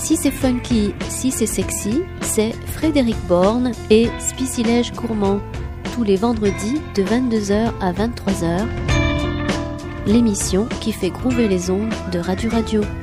Si c'est funky, si c'est sexy, c'est Frédéric Born et Spicilège Gourmand, tous les vendredis de 22h à 23h, l'émission qui fait groover les ondes de Radio Radio.